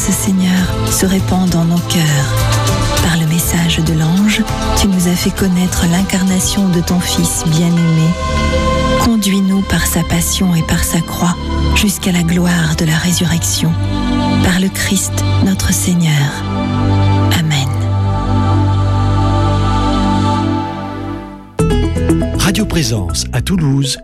grâce, Seigneur, se répand dans nos cœurs. Par le message de l'ange, tu nous as fait connaître l'incarnation de ton Fils bien-aimé. Conduis-nous par sa passion et par sa croix jusqu'à la gloire de la résurrection. Par le Christ, notre Seigneur. Amen. Radio Présence à Toulouse,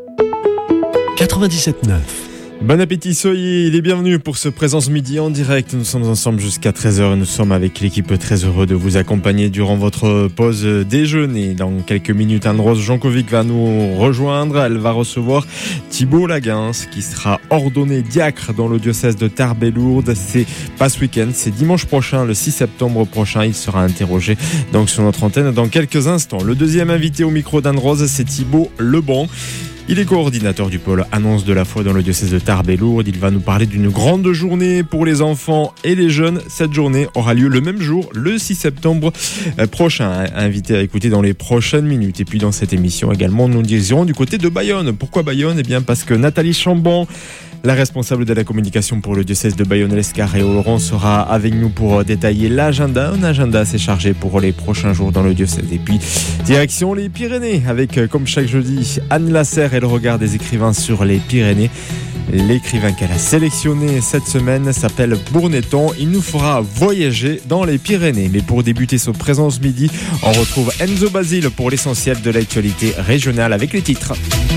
97.9. Bon appétit, soyez les bienvenus pour ce Présence Midi en direct. Nous sommes ensemble jusqu'à 13h et nous sommes avec l'équipe très heureux de vous accompagner durant votre pause déjeuner. Dans quelques minutes, Anne-Rose Jankovic va nous rejoindre. Elle va recevoir Thibault Laguens qui sera ordonné diacre dans le diocèse de Tarbes-et-Lourdes. C'est pas ce week-end, c'est dimanche prochain, le 6 septembre prochain. Il sera interrogé donc sur notre antenne dans quelques instants. Le deuxième invité au micro d'Anne-Rose, c'est Thibault Lebon. Il est coordinateur du pôle Annonce de la foi dans le diocèse de Tarbes-et-Lourdes. Il va nous parler d'une grande journée pour les enfants et les jeunes. Cette journée aura lieu le même jour, le 6 septembre prochain. Invité à écouter dans les prochaines minutes. Et puis dans cette émission également, nous dirigons du côté de Bayonne. Pourquoi Bayonne ? Eh bien parce que Nathalie Chambon, la responsable de la communication pour le diocèse de Bayonne-Lescar et Oloron, sera avec nous pour détailler l'agenda. Un agenda assez chargé pour les prochains jours dans le diocèse. Et puis, direction les Pyrénées avec, comme chaque jeudi, Anne Lasserre et le regard des écrivains sur les Pyrénées. L'écrivain qu'elle a sélectionné cette semaine s'appelle Bourneton. Il nous fera voyager dans les Pyrénées. Mais pour débuter ce Présence Midi, on retrouve Enzo Basile pour l'essentiel de l'actualité régionale avec les titres.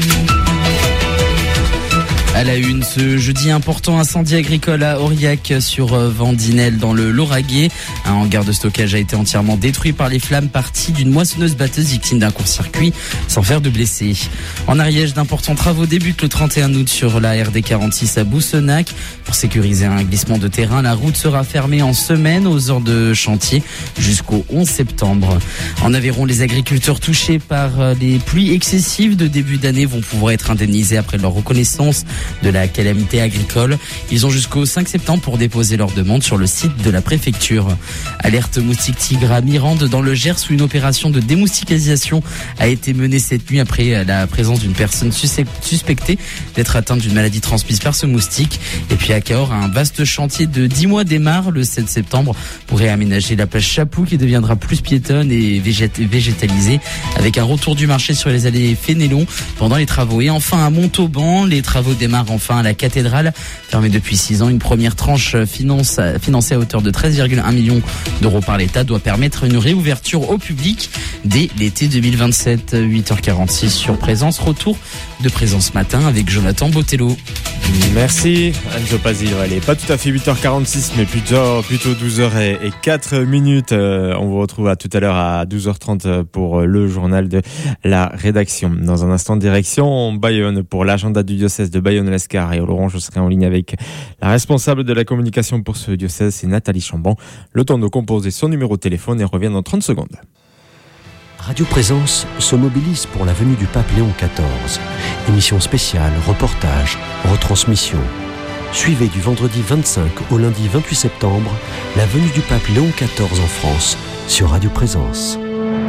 À la une, ce jeudi, important incendie agricole à Aurillac sur Vendinelle dans le Lauragais. Un hangar de stockage a été entièrement détruit par les flammes parties d'une moissonneuse-batteuse victime d'un court-circuit sans faire de blessés. En Ariège, d'importants travaux débutent le 31 août sur la RD 46 à Boussenac. Pour sécuriser un glissement de terrain, la route sera fermée en semaine aux heures de chantier jusqu'au 11 septembre. En Aveyron, les agriculteurs touchés par les pluies excessives de début d'année vont pouvoir être indemnisés après leur reconnaissance de la calamité agricole. Ils ont jusqu'au 5 septembre pour déposer leur demande sur le site de la préfecture. Alerte moustique tigre à Mirande dans le Gers où une opération de démoustiquisation a été menée cette nuit après la présence d'une personne suspectée d'être atteinte d'une maladie transmise par ce moustique. Et puis à Cahors, un vaste chantier de 10 mois démarre le 7 septembre pour réaménager la plage Chapou qui deviendra plus piétonne et végétalisée avec un retour du marché sur les allées Fénélon pendant les travaux. Et enfin à Montauban, les travaux démarrent enfin à la cathédrale, fermée depuis 6 ans. Une première tranche financée à hauteur de 13,1 millions d'euros par l'État doit permettre une réouverture au public dès l'été 2027. 8h46 sur Présence. Retour de Présence matin avec Jonathan Botello. Merci Enzo Basile. Elle n'est pas tout à fait 8h46 mais plutôt 12h04 minutes. On vous retrouve à tout à l'heure à 12h30 pour le journal de la rédaction. Dans un instant, direction Bayonne pour l'agenda du diocèse de Bayonne-Lescar et Oloron. Je serai en ligne avec la responsable de la communication pour ce diocèse, c'est Nathalie Chambon. Le temps de composer son numéro de téléphone et revient dans 30 secondes. Radio Présence se mobilise pour la venue du pape Léon XIV. Émission spéciale, reportage, retransmission. Suivez du vendredi 25 au lundi 28 septembre la venue du pape Léon XIV en France sur Radio Présence.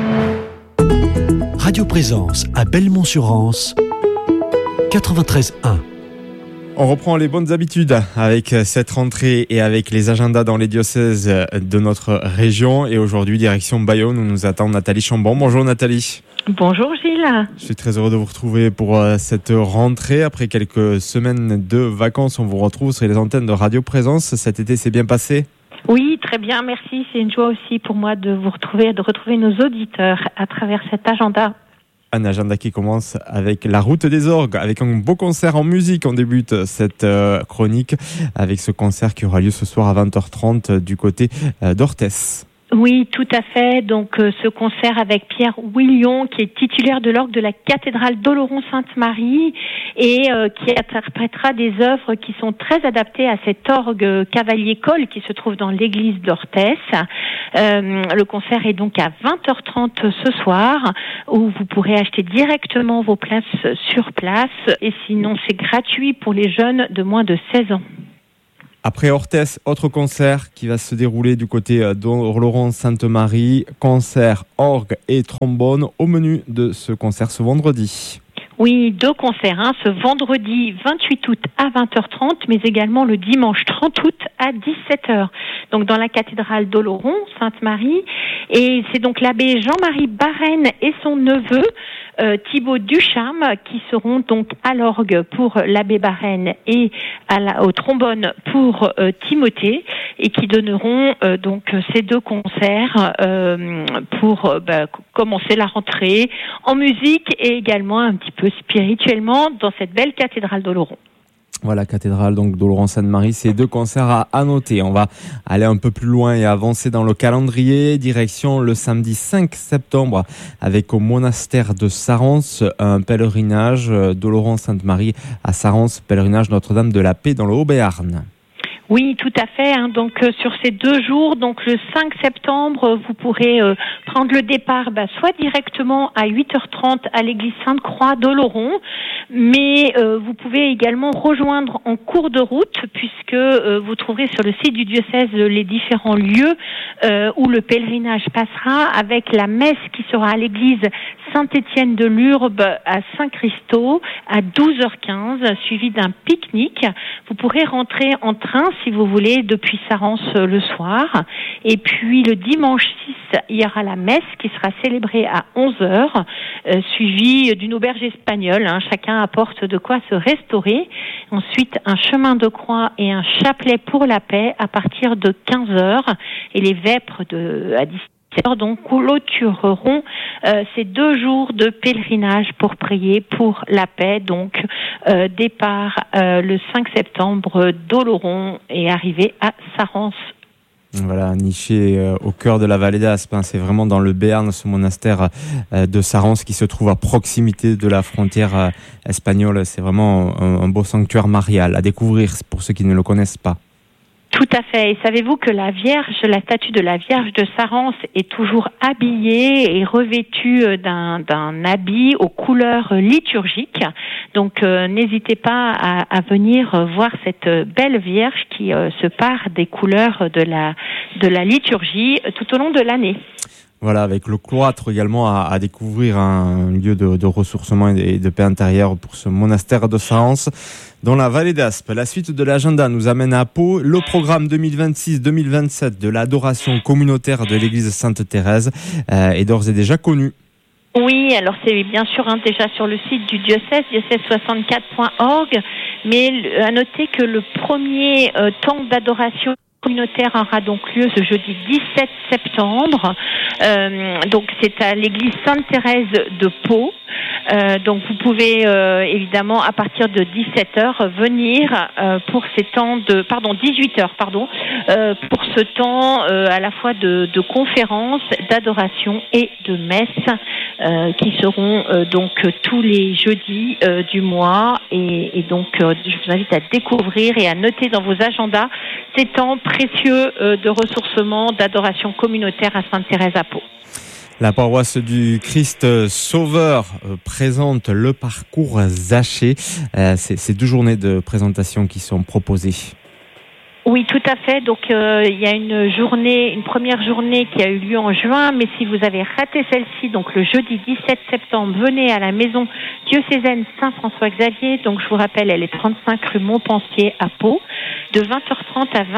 Radio Présence à Belmont-sur-Anse, 93.1. On reprend les bonnes habitudes avec cette rentrée et avec les agendas dans les diocèses de notre région. Et aujourd'hui, direction Bayonne où nous attend Nathalie Chambon. Bonjour Nathalie. Bonjour Gilles. Je suis très heureux de vous retrouver pour cette rentrée. Après quelques semaines de vacances, on vous retrouve sur les antennes de Radio Présence. Cet été s'est bien passé ? Oui, très bien, merci. C'est une joie aussi pour moi de vous retrouver, de retrouver nos auditeurs à travers cet agenda. Un agenda qui commence avec la route des orgues, avec un beau concert en musique. On débute cette chronique avec ce concert qui aura lieu ce soir à 20h30 du côté d'Orthès. Oui, tout à fait. Donc, ce concert avec Pierre Willion, qui est titulaire de l'orgue de la cathédrale d'Oloron-Sainte-Marie et qui interprétera des œuvres qui sont très adaptées à cet orgue Cavalier-Coll qui se trouve dans l'église d'Orthès. Le concert est donc à 20h30 ce soir, où vous pourrez acheter directement vos places sur place. Et sinon, c'est gratuit pour les jeunes de moins de 16 ans. Après Orthès, autre concert qui va se dérouler du côté d'Oloron-Sainte-Marie. Concert, orgue et trombone au menu de ce concert ce vendredi. Oui, 2 concerts, ce vendredi 28 août à 20h30, mais également le dimanche 30 août à 17h. Donc dans la cathédrale d'Oloron, Sainte-Marie. Et c'est donc l'abbé Jean-Marie Barène et son neveu, Thibaut Ducharme, qui seront donc à l'orgue pour l'abbé Barène et au trombone pour Timothée, et qui donneront donc ces 2 concerts pour commencer la rentrée en musique et également un petit peu spirituellement dans cette belle cathédrale d'Oloron. Voilà, cathédrale donc d'Oloron-Sainte-Marie, c'est 2 concerts à noter. On va aller un peu plus loin et avancer dans le calendrier. Direction le samedi 5 septembre avec au monastère de Sarance un pèlerinage d'Oloron-Sainte-Marie à Sarance, pèlerinage Notre-Dame de la Paix dans le Haut-Béarn. Oui, tout à fait. Donc sur ces 2 jours, donc le 5 septembre, vous pourrez prendre le départ soit directement à 8h30 à l'église Sainte-Croix d'Oloron, mais vous pouvez également rejoindre en cours de route, puisque vous trouverez sur le site du diocèse les différents lieux où le pèlerinage passera, avec la messe qui sera à l'église Saint-Étienne de Lurbe à Saint-Christo à 12h15, suivi d'un pique-nique. Vous pourrez rentrer en train si vous voulez depuis Sarance le soir. Et puis le dimanche 6, il y aura la messe qui sera célébrée à 11h, suivie d'une auberge espagnole. Chacun apporte de quoi se restaurer. Ensuite, un chemin de croix et un chapelet pour la paix à partir de 15h. Et les vêpres à 17h donc clôtureront ces 2 jours de pèlerinage pour prier pour la paix. Donc départ le 5 septembre d'Oloron et arrivée à Sarance. Voilà, niché au cœur de la vallée d'Aspe. C'est vraiment dans le Béarn, ce monastère de Sarance qui se trouve à proximité de la frontière espagnole. C'est vraiment un beau sanctuaire marial à découvrir pour ceux qui ne le connaissent pas. Tout à fait. Et savez-vous que la statue de la Vierge de Sarance est toujours habillée et revêtue d'un habit aux couleurs liturgiques. Donc n'hésitez pas à venir voir cette belle Vierge qui se pare des couleurs de la liturgie tout au long de l'année. Voilà, avec le cloître également à découvrir, un lieu de ressourcement et de paix intérieure pour ce monastère de Sarance dans la vallée d'Aspe. La suite de l'agenda nous amène à Pau. Le programme 2026-2027 de l'adoration communautaire de l'église Sainte-Thérèse est d'ores et déjà connu. Oui, alors c'est bien sûr déjà sur le site du diocèse, diocèse64.org, mais à noter que le premier temps d'adoration communautaire aura donc lieu ce jeudi 17 septembre. Donc c'est à l'église Sainte-Thérèse de Pau. Donc vous pouvez évidemment à partir de 17h venir pour ces temps 18h pour ce temps à la fois de conférences, d'adoration et de messe qui seront donc tous les jeudis du mois et donc je vous invite à découvrir et à noter dans vos agendas ces temps précieux de ressourcement, d'adoration communautaire à Sainte-Thérèse à Pau. La paroisse du Christ Sauveur présente le parcours Zaché. C'est 2 journées de présentation qui sont proposées. Oui, tout à fait. Donc, il y a une première journée qui a eu lieu en juin, mais si vous avez raté celle-ci, donc le jeudi 17 septembre, venez à la maison diocésaine Saint-François-Xavier. Donc, je vous rappelle, elle est 35 rue Montpensier à Pau. De 20h30 à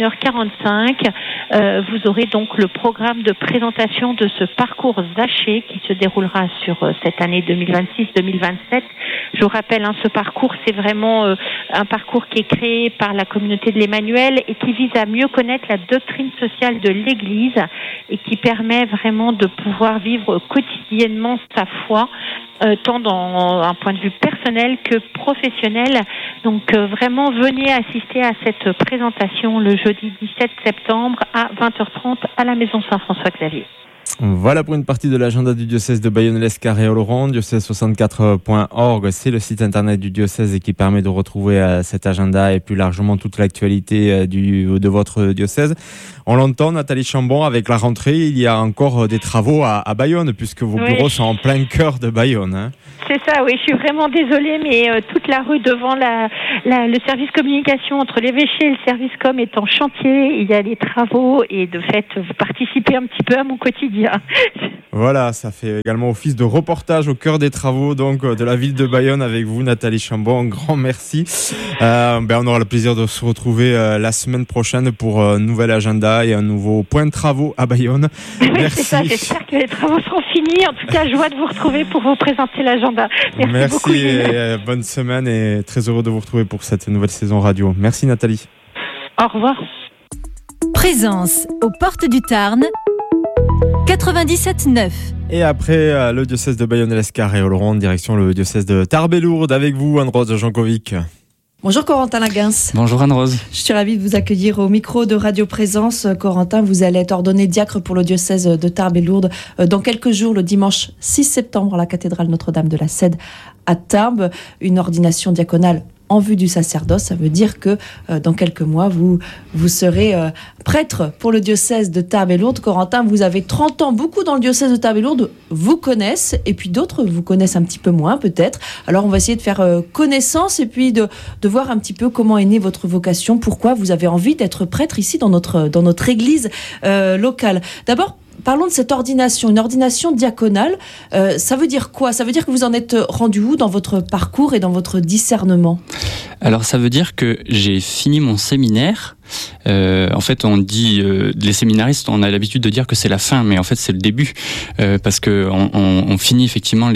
21h45, vous aurez donc le programme de présentation de ce parcours Zaché qui se déroulera sur cette année 2026-2027. Je vous rappelle, ce parcours, c'est vraiment un parcours qui est créé par la communauté de l'Emmanuel et qui vise à mieux connaître la doctrine sociale de l'Église et qui permet vraiment de pouvoir vivre quotidiennement sa foi, tant dans un point de vue personnel que professionnel. Donc vraiment, venez assister à cette présentation le jeudi 17 septembre à 20h30 à la maison Saint-François-Xavier. Voilà pour une partie de l'agenda du diocèse de Bayonne-Lescar-et-Oloron. Diocèse64.org, c'est le site internet du diocèse et qui permet de retrouver cet agenda et plus largement toute l'actualité de votre diocèse. On l'entend, Nathalie Chambon, avec la rentrée, il y a encore des travaux à Bayonne puisque vos bureaux sont en plein cœur de Bayonne. Hein. C'est ça, oui, je suis vraiment désolée, mais toute la rue devant le service communication entre l'évêché et le service com est en chantier. Il y a des travaux et de fait, vous participez un petit peu à mon quotidien. dire. Voilà, ça fait également office de reportage au cœur des travaux donc de la ville de Bayonne avec vous, Nathalie Chambon. Un grand merci. On aura le plaisir de se retrouver la semaine prochaine pour un nouvel agenda et un nouveau point de travaux à Bayonne. Merci. C'est ça, j'espère que les travaux seront finis. En tout cas, joie de vous retrouver pour vous présenter l'agenda. Merci beaucoup. Et bonne semaine et très heureux de vous retrouver pour cette nouvelle saison radio. Merci Nathalie. Au revoir. Présence aux portes du Tarn 97.9. Et après le diocèse de Bayonne-Lescar et Oloron, direction le diocèse de Tarbes-et-Lourdes avec vous, Anne-Rose Jankovic. Bonjour Corentin Laguens. Bonjour Anne-Rose. Je suis ravie de vous accueillir au micro de Radio Présence. Corentin, vous allez être ordonné diacre pour le diocèse de Tarbes-et-Lourdes dans quelques jours, le dimanche 6 septembre, à la cathédrale Notre-Dame de la Cède à Tarbes. Une ordination diaconale en vue du sacerdoce. Ça veut dire que dans quelques mois, vous serez prêtre pour le diocèse de Tarbes-et-Lourdes. Corentin, vous avez 30 ans. Beaucoup dans le diocèse de Tarbes-et-Lourdes vous connaissent, et puis d'autres vous connaissent un petit peu moins peut-être. Alors on va essayer de faire connaissance et puis de voir un petit peu comment est née votre vocation, pourquoi vous avez envie d'être prêtre ici dans notre église locale. D'abord, parlons de cette ordination, une ordination diaconale. Ça veut dire quoi ? Ça veut dire que vous en êtes rendu où dans votre parcours et dans votre discernement ? Alors ça veut dire que j'ai fini mon séminaire. En fait, on dit les séminaristes, on a l'habitude de dire que c'est la fin, mais en fait c'est le début, parce que on finit effectivement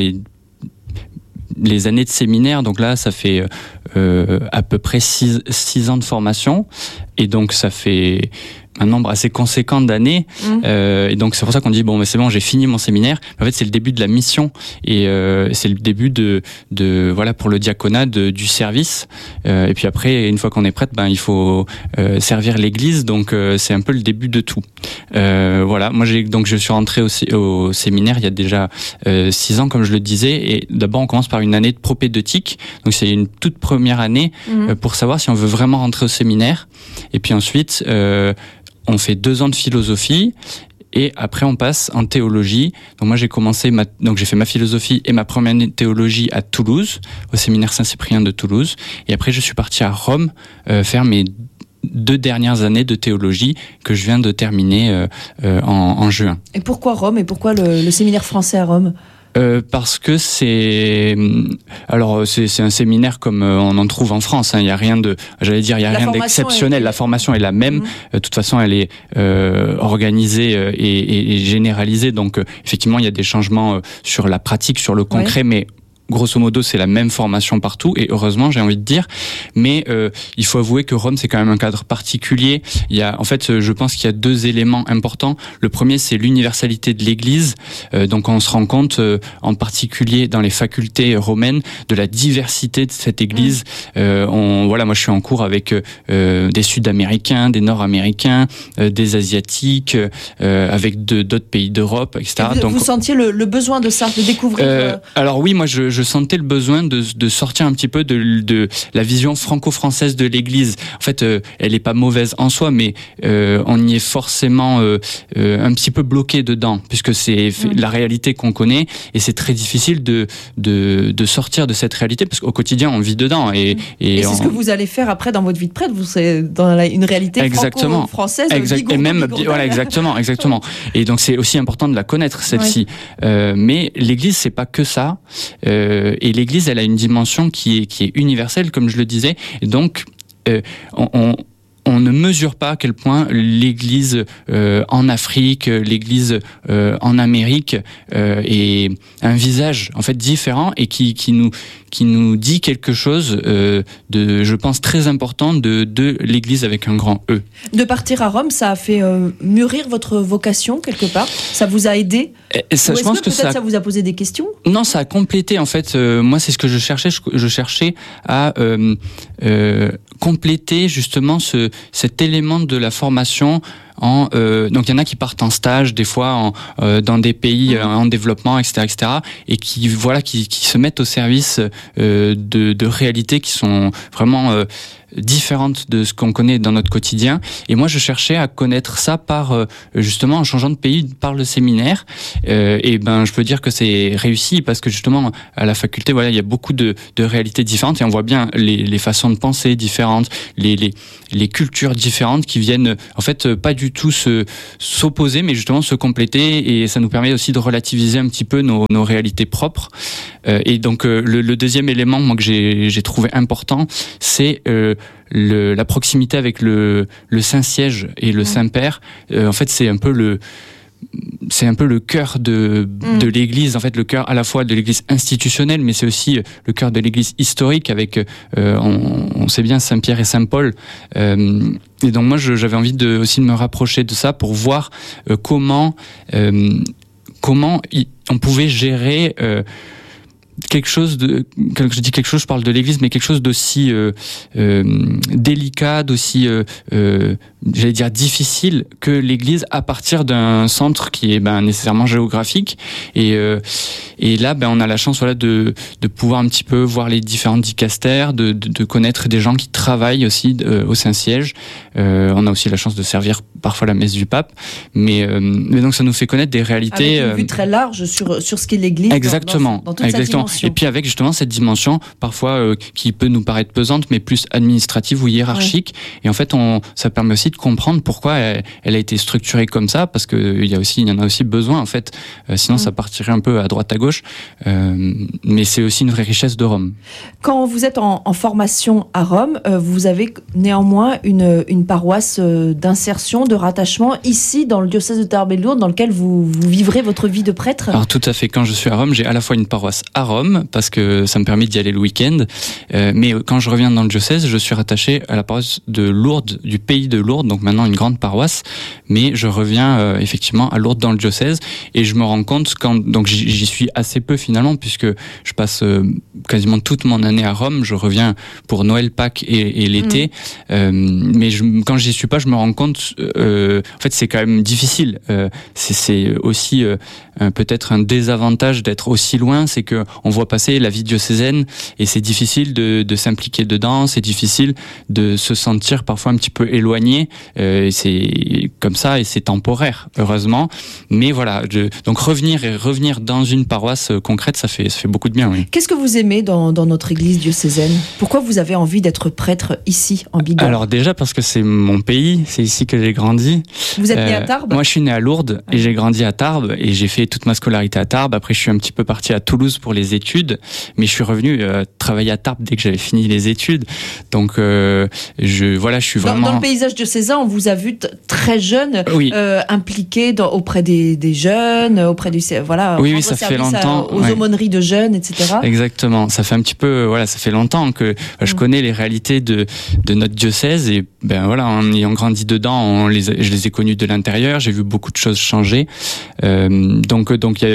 les années de séminaire. Donc là, ça fait à peu près 6 ans de formation, et donc ça fait un nombre assez conséquent d'années, et donc c'est pour ça qu'on dit bon, mais c'est bon, j'ai fini mon séminaire. En fait, c'est le début de la mission, et c'est le début de voilà, pour le diaconat du service. Et puis après, une fois qu'on est prêtre, il faut servir l'Église. Donc c'est un peu le début de tout. Voilà, moi je suis rentré au séminaire il y a déjà 6 ans, comme je le disais. Et d'abord, on commence par une année de propédeutique. Donc c'est une toute première année pour savoir si on veut vraiment rentrer au séminaire. Et puis ensuite, on fait 2 ans de philosophie, et après on passe en théologie. Donc moi j'ai fait ma philosophie et ma première année de théologie à Toulouse, au séminaire Saint-Cyprien de Toulouse. Et après je suis parti à Rome faire mes 2 dernières années de théologie que je viens de terminer en juin. Et pourquoi Rome, et pourquoi le séminaire français à Rome ? Parce que c'est un séminaire comme on en trouve en France. Il y a rien d'exceptionnel. La formation est la même. De toute façon, elle est organisée et généralisée. Donc, effectivement, il y a des changements sur la pratique, sur le concret, mais grosso modo, c'est la même formation partout, et heureusement, j'ai envie de dire. Mais il faut avouer que Rome, c'est quand même un cadre particulier. Je pense qu'il y a 2 éléments importants. Le premier, c'est l'universalité de l'Église. Donc, on se rend compte, en particulier dans les facultés romaines, de la diversité de cette Église. Moi, je suis en cours avec des Sud-Américains, des Nord-Américains, des Asiatiques, avec d'autres pays d'Europe, etc. Vous sentiez le besoin de ça, de découvrir Alors oui, moi, je sentais le besoin de sortir un petit peu de la vision franco-française de l'Église. En fait, elle est pas mauvaise en soi, mais on y est forcément un petit peu bloqué dedans, puisque c'est la réalité qu'on connaît, et c'est très difficile de sortir de cette réalité, parce qu'au quotidien on vit dedans. Et c'est ce que vous allez faire après dans votre vie de prêtre. Vous serez dans une réalité franco-française. Exactement. Et donc c'est aussi important de la connaître, celle-ci. Mais l'Église, c'est pas que ça. Et l'Église, elle a une dimension qui est universelle, comme je le disais. Et donc, on ne mesure pas à quel point l'Église en Afrique, l'Église en Amérique est un visage en fait différent, et qui nous dit quelque chose je pense, très important de l'Église avec un grand E. De partir à Rome, ça a fait mûrir votre vocation quelque part ? Ça vous a aidé ? Ça vous a posé des questions ? Non, ça a complété en fait. Moi, c'est ce que je cherchais. Je cherchais à compléter justement cet élément de la formation. Donc il y en a qui partent en stage des fois dans des pays en développement, etc., et qui se mettent au service de réalités qui sont vraiment différente de ce qu'on connaît dans notre quotidien. Et moi, je cherchais à connaître ça par justement en changeant de pays par le séminaire. Et ben, je peux dire que c'est réussi parce que justement à la faculté, voilà, il y a beaucoup de réalités différentes et on voit bien les façons de penser différentes, les cultures différentes qui viennent en fait pas du tout s'opposer, mais justement se compléter, et ça nous permet aussi de relativiser un petit peu nos réalités propres. Et donc le deuxième élément, moi, que j'ai trouvé important, c'est la proximité avec le Saint-Siège et le Saint-Père. En fait, c'est un peu le cœur de l'Église, en fait, le cœur à la fois de l'Église institutionnelle, mais c'est aussi le cœur de l'Église historique avec, on sait bien, Saint-Pierre et Saint-Paul. Et donc moi, j'avais envie aussi de me rapprocher de ça pour voir comment on pouvait gérer quelque chose quand je dis quelque chose, je parle de l'Église, mais quelque chose d'aussi délicat, d'aussi j'allais dire difficile que l'Église à partir d'un centre qui est nécessairement géographique. Et là, on a la chance, voilà, de pouvoir un petit peu voir les différents dicastères, de connaître des gens qui travaillent aussi au Saint-Siège. On a aussi la chance de servir parfois la messe du pape, mais donc ça nous fait connaître des réalités avec une vue très large sur ce qu'est l'Église. Exactement, dans toute sa dimension. Et puis avec justement cette dimension parfois qui peut nous paraître pesante, mais plus administrative ou hiérarchique. Ouais. Et en fait, ça permet aussi de comprendre pourquoi elle a été structurée comme ça, parce que il y en a aussi besoin en fait. Sinon, ça partirait un peu à droite à gauche. Mais c'est aussi une vraie richesse de Rome. Quand vous êtes en formation à Rome, vous avez néanmoins une paroisse d'insertion, de rattachement ici dans le diocèse de Tarbes et de Lourdes, dans lequel vous vivrez votre vie de prêtre. Alors tout à fait. Quand je suis à Rome, j'ai à la fois une paroisse à Rome, parce que ça me permet d'y aller le week-end, mais quand je reviens dans le diocèse, je suis rattaché à la paroisse de Lourdes, du pays de Lourdes, donc maintenant une grande paroisse, mais je reviens effectivement à Lourdes dans le diocèse, et je me rends compte donc j'y suis assez peu finalement, puisque je passe quasiment toute mon année à Rome. Je reviens pour Noël, Pâques et l'été, mais quand j'y suis pas, je me rends compte en fait c'est quand même difficile. C'est aussi peut-être un désavantage d'être aussi loin, c'est que on voit passer la vie diocésaine et c'est difficile de s'impliquer dedans, c'est difficile de se sentir parfois un petit peu éloigné. C'est comme ça et c'est temporaire, heureusement. Mais voilà, donc revenir dans une paroisse concrète, ça fait beaucoup de bien. Oui. Qu'est-ce que vous aimez dans notre église diocésaine ? Pourquoi vous avez envie d'être prêtre ici, en Bigorre ? Alors déjà parce que c'est mon pays, c'est ici que j'ai grandi. Vous êtes né à Tarbes ? Moi je suis né à Lourdes et j'ai grandi à Tarbes et j'ai fait toute ma scolarité à Tarbes. Après je suis un petit peu parti à Toulouse pour les études, mais je suis revenu travailler à Tarbes dès que j'avais fini les études. Donc je suis vraiment... Dans le paysage diocésain, on vous a vu très jeune, oui. Impliqué auprès des jeunes, auprès du... Voilà, oui, ça fait longtemps. Aux aumôneries de jeunes, etc. Exactement. Ça fait un petit peu... ça fait longtemps que je connais les réalités de notre diocèse et en ayant grandi dedans, je les ai connus de l'intérieur, j'ai vu beaucoup de choses changer. Donc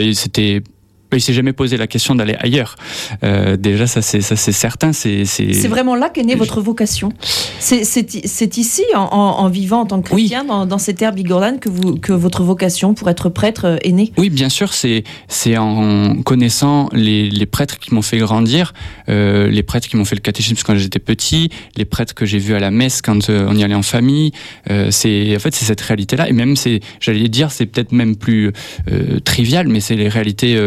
il s'est jamais posé la question d'aller ailleurs. Déjà, ça c'est certain. C'est vraiment là qu'est née votre vocation. C'est ici, en vivant en tant que chrétien, oui. dans ces terres bigorlanes, que votre vocation pour être prêtre est née. Oui, bien sûr. C'est en connaissant les prêtres qui m'ont fait grandir, les prêtres qui m'ont fait le catéchisme quand j'étais petit, les prêtres que j'ai vus à la messe quand on y allait en famille. C'est cette réalité-là. Et même c'est peut-être même plus trivial, mais c'est les réalités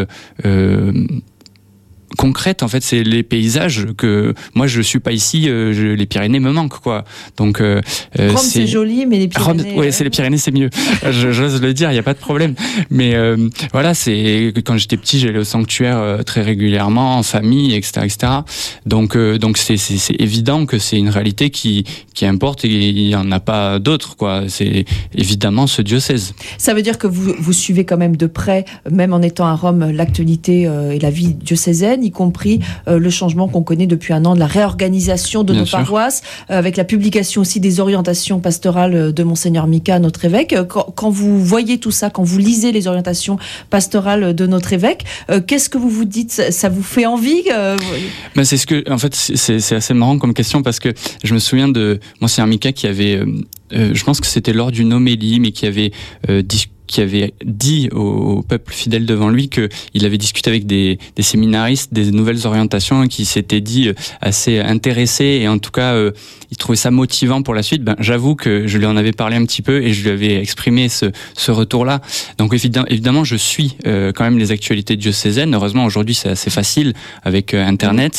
concrète. En fait, c'est les paysages que moi je suis pas ici, les Pyrénées me manquent, quoi. Donc Rome c'est joli, mais les Pyrénées Rome, c'est les Pyrénées, c'est mieux. J'ose le dire, il y a pas de problème. Mais voilà, c'est quand j'étais petit, j'allais au sanctuaire très régulièrement en famille, etc. Donc c'est évident que c'est une réalité qui importe et il y en a pas d'autres, quoi. C'est évidemment ce diocèse. Ça veut dire que vous suivez quand même de près, même en étant à Rome, l'actualité et la vie diocésaine, y compris le changement qu'on connaît depuis un an de la réorganisation de nos paroisses, avec la publication aussi des orientations pastorales de Monseigneur Mika, notre évêque. Quand vous voyez tout ça, quand vous lisez les orientations pastorales de notre évêque, qu'est-ce que vous vous dites ? Ça vous fait envie ? C'est ce que, en fait, c'est assez marrant comme question parce que je me souviens de Monseigneur Mika qui avait, je pense que c'était lors d'une homélie, mais qui avait qui avait dit au peuple fidèle devant lui qu'il avait discuté avec des séminaristes des nouvelles orientations et qui s'étaient dit assez intéressés et en tout cas il trouvait ça motivant pour la suite. J'avoue que je lui en avais parlé un petit peu et je lui avais exprimé ce retour-là. Donc évidemment, je suis quand même les actualités diocésaines. Heureusement, aujourd'hui, c'est assez facile avec Internet.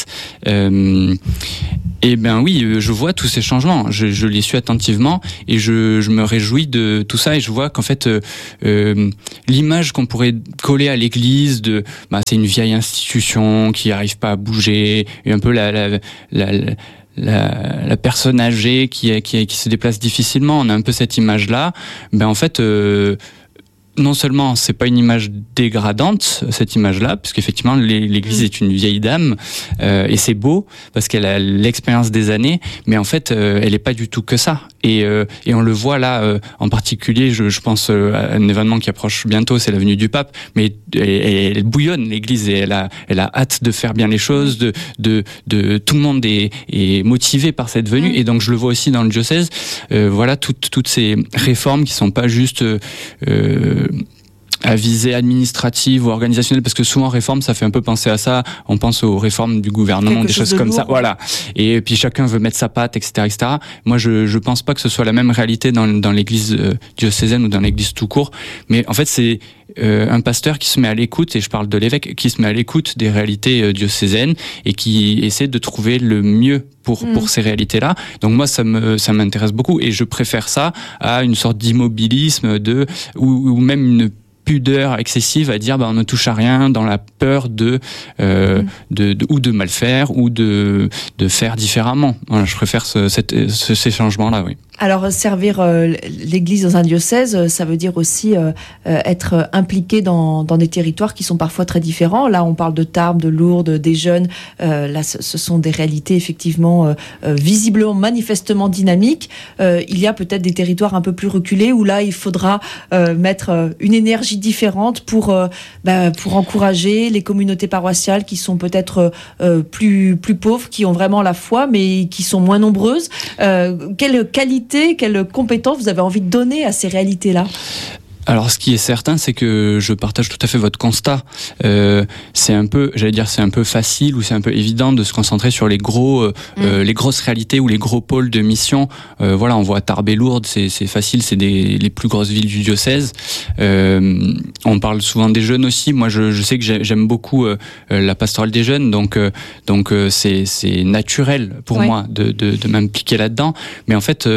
Et oui, je vois tous ces changements. Je les suis attentivement et je me réjouis de tout ça et je vois qu'en fait l'image qu'on pourrait coller à l'Église c'est une vieille institution qui n'arrive pas à bouger et un peu la personne âgée qui se déplace difficilement. On a un peu cette image-là. En fait, non seulement c'est pas une image dégradante, cette image-là, puisqu'effectivement l'Église est une vieille dame et c'est beau parce qu'elle a l'expérience des années, mais en fait elle est pas du tout que ça. Et on le voit là, en particulier, je pense à un événement qui approche bientôt, c'est la venue du pape, mais elle bouillonne l'Église et elle a hâte de faire bien les choses, de tout le monde est motivé par cette venue et donc je le vois aussi dans le diocèse. Voilà toutes ces réformes qui sont pas juste à visée administrative ou organisationnelle, parce que souvent réforme ça fait un peu penser à ça, on pense aux réformes du gouvernement, des choses comme ça, voilà, et puis chacun veut mettre sa patte, etc. Moi je pense pas que ce soit la même réalité dans l'église diocésaine ou dans l'église tout court, mais en fait c'est un pasteur qui se met à l'écoute, et je parle de l'évêque, qui se met à l'écoute des réalités diocésaines et qui essaie de trouver le mieux pour ces réalités-là. Donc moi, ça m'intéresse beaucoup et je préfère ça à une sorte d'immobilisme ou même une pudeur excessive à dire on ne touche à rien dans la peur de mal faire ou de faire différemment. Voilà, je préfère ces changements-là, oui. Alors, servir l'Église dans un diocèse, ça veut dire aussi être impliqué dans des territoires qui sont parfois très différents. Là, on parle de Tarbes, de Lourdes, des jeunes. Là, ce sont des réalités effectivement visiblement, manifestement dynamiques. Il y a peut-être des territoires un peu plus reculés où là, il faudra mettre une énergie différente pour encourager les communautés paroissiales qui sont peut-être plus pauvres, qui ont vraiment la foi, mais qui sont moins nombreuses. Quelle qualité, quelles compétences vous avez envie de donner à ces réalités-là ? Alors, ce qui est certain, c'est que je partage tout à fait votre constat. C'est un peu facile ou c'est un peu évident de se concentrer sur les grosses réalités ou les gros pôles de mission. Voilà, on voit Tarbes et Lourdes, c'est facile, c'est les plus grosses villes du diocèse. On parle souvent des jeunes aussi. Moi, je sais que j'aime beaucoup la pastorale des jeunes, donc c'est naturel pour moi de m'impliquer là-dedans. Mais en fait,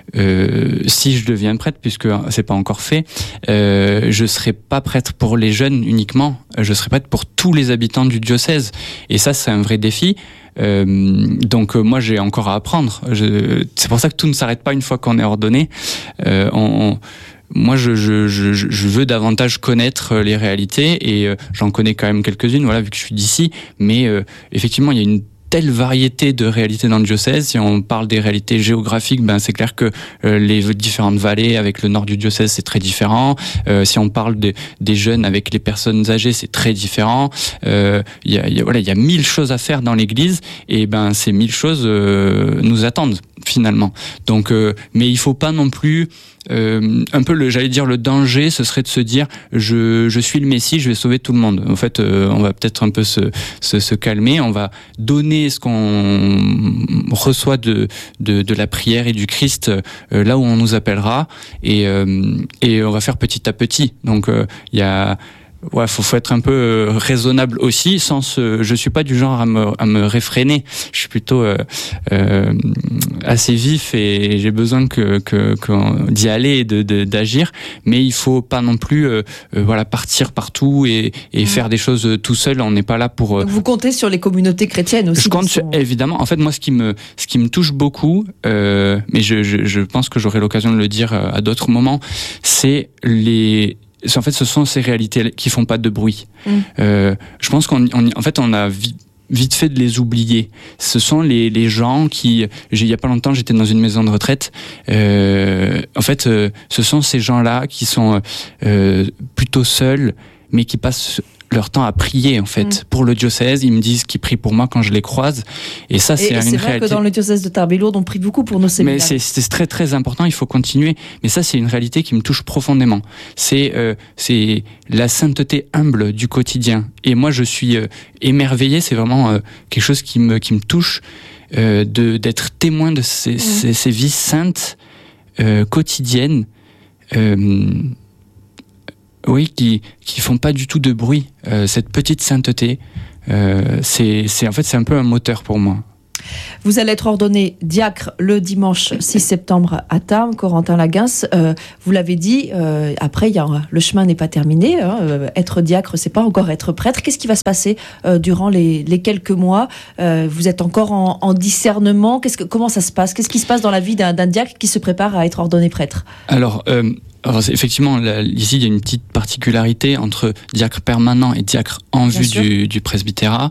si je deviens prêtre, puisque c'est pas encore fait, je serai pas prêtre pour les jeunes uniquement, je serai prêtre pour tous les habitants du diocèse. Et ça, c'est un vrai défi. Donc moi, j'ai encore à apprendre. C'est pour ça que tout ne s'arrête pas une fois qu'on est ordonné. Moi, je veux davantage connaître les réalités et j'en connais quand même quelques-unes, voilà, vu que je suis d'ici. Mais effectivement, il y a une telle variété de réalités dans le diocèse. Si on parle des réalités géographiques, c'est clair que les différentes vallées avec le nord du diocèse, c'est très différent. Si on parle des jeunes avec les personnes âgées, c'est très différent. Il y a 1000 choses à faire dans l'église et ces 1000 choses nous attendent finalement. Donc, mais il faut pas non plus un peu le danger, ce serait de se dire je suis le Messie, je vais sauver tout le monde. En fait, on va peut-être un peu se calmer, on va donner ce qu'on reçoit de la prière et du Christ là où on nous appellera et on va faire petit à petit. Donc faut être un peu raisonnable aussi. Je suis pas du genre à me réfréner. Je suis plutôt assez vif et j'ai besoin d'y aller et d'agir. Mais il faut pas non plus partir partout et faire des choses tout seul. On n'est pas là pour. Donc vous comptez sur les communautés chrétiennes aussi. Je compte évidemment. En fait, moi, ce qui me touche beaucoup, mais je pense que j'aurai l'occasion de le dire à d'autres moments, c'est en fait, ce sont ces réalités qui font pas de bruit. Je pense qu'on a vite fait de les oublier. Ce sont les gens qui... Il y a pas longtemps, j'étais dans une maison de retraite. En fait, ce sont ces gens-là qui sont plutôt seuls, mais qui passent leur temps à prier en fait pour le diocèse. Ils me disent qu'ils prient pour moi quand je les croise, et ça c'est une réalité. C'est vrai que dans le diocèse de Tarbes et Lourdes on prie beaucoup pour nos séminaires. Mais c'est très très important, il faut continuer. Mais ça c'est une réalité qui me touche profondément. C'est la sainteté humble du quotidien. Et moi je suis émerveillé. C'est vraiment quelque chose qui me touche, d'être témoin de ces vies saintes quotidiennes. Oui, qui font pas du tout de bruit. Cette petite sainteté, c'est un peu un moteur pour moi. Vous allez être ordonné diacre le dimanche 6 septembre à Tarbes, Corentin Laguens. Vous l'avez dit, après, le chemin n'est pas terminé. Être diacre, c'est pas encore être prêtre. Qu'est-ce qui va se passer durant les quelques mois? Vous êtes encore en discernement. Comment ça se passe? Qu'est-ce qui se passe dans la vie d'un diacre qui se prépare à être ordonné prêtre? Alors, effectivement, ici, il y a une petite particularité entre diacre permanent et diacre en vue du presbytérat.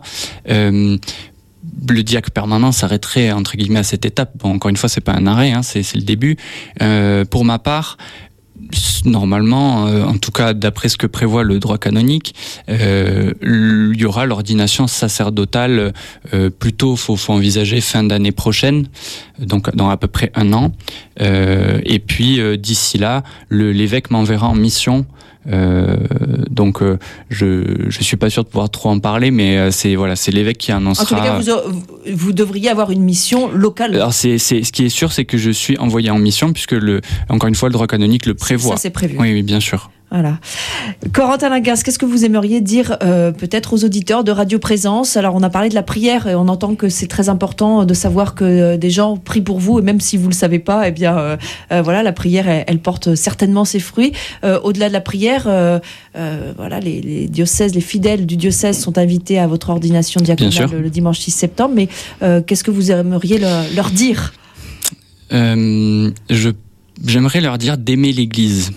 Le diacre permanent s'arrêterait entre guillemets à cette étape. Bon, encore une fois, c'est pas un arrêt, c'est le début. Pour ma part, normalement, en tout cas d'après ce que prévoit le droit canonique, il y aura l'ordination sacerdotale plutôt, faut envisager fin d'année prochaine, donc dans à peu près 1 an. Et puis d'ici là, l'évêque m'enverra en mission. Donc je suis pas sûr de pouvoir trop en parler, mais c'est l'évêque qui annoncera. En tout cas, vous devriez avoir une mission locale. Alors ce qui est sûr, c'est que je suis envoyé en mission, puisque encore une fois le droit canonique le prévoit. Ça c'est prévu. Oui, bien sûr. Voilà. Corentin Laguens, qu'est-ce que vous aimeriez dire peut-être aux auditeurs de Radio Présence? Alors on a parlé de la prière et on entend que c'est très important de savoir que des gens prient pour vous, et même si vous le savez pas, eh bien voilà, la prière elle porte certainement ses fruits. Au-delà de la prière, voilà, les diocèses, les fidèles du diocèse sont invités à votre ordination diaconale le dimanche 6 septembre. Mais qu'est-ce que vous aimeriez leur dire? J'aimerais leur dire d'aimer l'Église.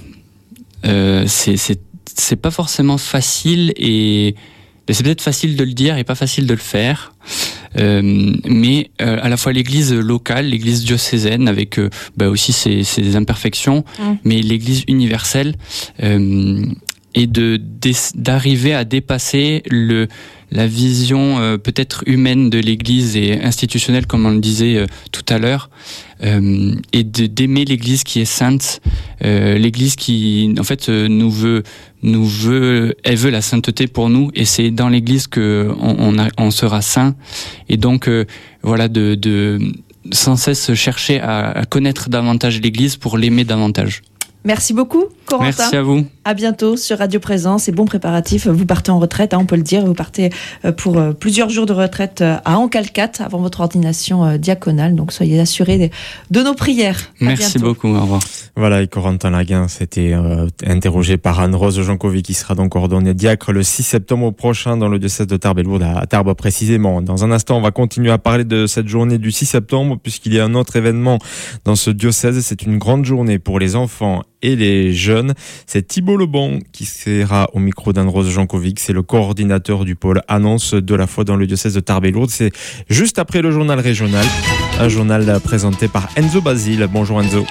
C'est pas forcément facile, et c'est peut-être facile de le dire et pas facile de le faire, mais à la fois l'église locale, l'église diocésaine avec aussi ses imperfections, mais l'église universelle, et d'arriver à dépasser la vision peut-être humaine de l'Église et institutionnelle, comme on le disait tout à l'heure, et d'aimer l'Église qui est sainte, l'Église qui en fait elle veut la sainteté pour nous, et c'est dans l'Église que on sera saint, et donc voilà, de sans cesse chercher à connaître davantage l'Église pour l'aimer davantage. Merci beaucoup, Corentin. Merci à vous. À bientôt sur Radio Présence, et bon préparatif. Vous partez en retraite, on peut le dire. Vous partez pour plusieurs jours de retraite à Ancalcat avant votre ordination diaconale. Donc soyez assurés de nos prières. Merci beaucoup, au revoir. Voilà, et Corentin Laguens était interrogé par Anne-Rose Jancovic, qui sera donc ordonné diacre le 6 septembre prochain dans le diocèse de Tarbes et Lourdes, à Tarbes précisément. Dans un instant, on va continuer à parler de cette journée du 6 septembre, puisqu'il y a un autre événement dans ce diocèse. C'est une grande journée pour les enfants et les jeunes. C'est Thibault Lebon qui sera au micro d'Anne-Rose Jancovic. C'est le coordinateur du pôle annonce de la foi dans le diocèse de Tarbes et Lourdes. C'est juste après le journal régional, un journal présenté par Enzo Basile. Bonjour Enzo.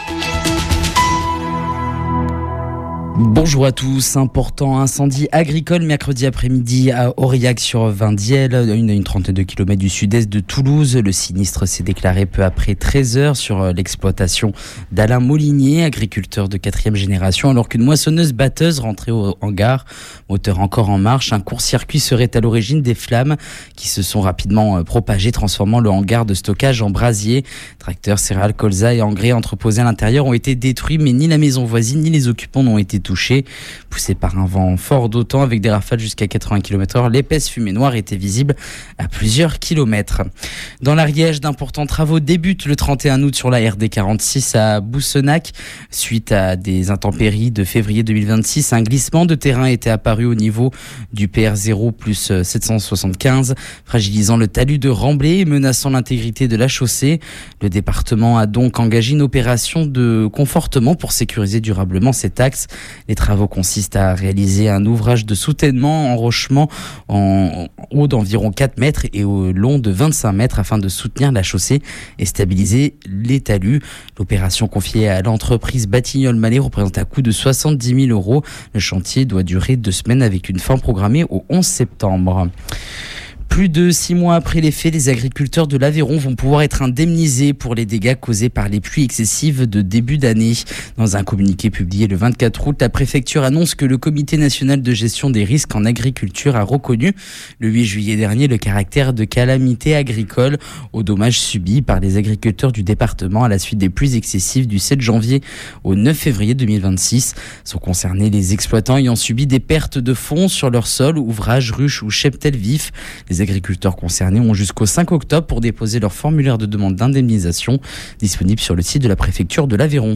Bonjour à tous. Important incendie agricole mercredi après-midi à Aurillac-sur-Vindiel, une trentaine de kilomètres du sud-est de Toulouse. Le sinistre s'est déclaré peu après 13h sur l'exploitation d'Alain Molinier, agriculteur de 4e génération, alors qu'une moissonneuse-batteuse rentrait au hangar, moteur encore en marche. Un court-circuit serait à l'origine des flammes qui se sont rapidement propagées, transformant le hangar de stockage en brasier. Tracteurs, céréales, colza et engrais entreposés à l'intérieur ont été détruits, mais ni la maison voisine ni les occupants n'ont été touchés. Poussé par un vent fort d'autant avec des rafales jusqu'à 80 km/h, l'épaisse fumée noire était visible à plusieurs kilomètres. Dans l'Ariège, d'importants travaux débutent le 31 août sur la RD 46 à Boussenac. Suite à des intempéries de février 2026, un glissement de terrain était apparu au niveau du PR0 plus 775, fragilisant le talus de Remblai et menaçant l'intégrité de la chaussée. Le département a donc engagé une opération de confortement pour sécuriser durablement cet axe. Les travaux consistent à réaliser un ouvrage de soutènement, enrochement en haut d'environ 4 mètres et au long de 25 mètres afin de soutenir la chaussée et stabiliser les talus. L'opération confiée à l'entreprise Batignolles-Mallet représente un coût de 70 000 €. Le chantier doit durer 2 semaines avec une fin programmée au 11 septembre. Plus de 6 mois après les faits, les agriculteurs de l'Aveyron vont pouvoir être indemnisés pour les dégâts causés par les pluies excessives de début d'année. Dans un communiqué publié le 24 août, la préfecture annonce que le Comité national de gestion des risques en agriculture a reconnu le 8 juillet dernier le caractère de calamité agricole aux dommages subis par les agriculteurs du département à la suite des pluies excessives du 7 janvier au 9 février 2026. Sont concernés les exploitants ayant subi des pertes de fonds sur leur sol, ouvrages, ruches ou cheptels vifs. Les agriculteurs concernés ont jusqu'au 5 octobre pour déposer leur formulaire de demande d'indemnisation disponible sur le site de la préfecture de l'Aveyron.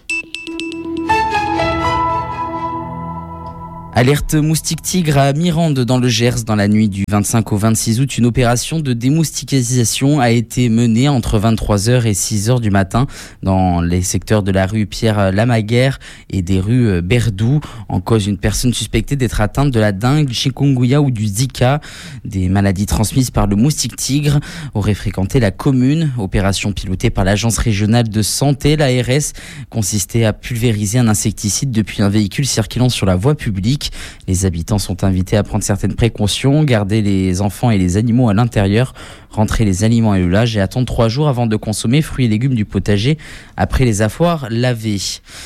Alerte moustique tigre à Mirande dans le Gers. Dans la nuit du 25 au 26 août, une opération de démoustiquisation a été menée entre 23h et 6h du matin dans les secteurs de la rue Pierre-Lamaguère et des rues Berdou. En cause, une personne suspectée d'être atteinte de la dengue, du chikungunya ou du Zika, des maladies transmises par le moustique tigre, aurait fréquenté la commune. Opération pilotée par l'agence régionale de santé, l'ARS, consistait à pulvériser un insecticide depuis un véhicule circulant sur la voie publique. Les habitants sont invités à prendre certaines précautions, garder les enfants et les animaux à l'intérieur, rentrer les aliments et le linge et attendre 3 jours avant de consommer fruits et légumes du potager après les avoir lavés.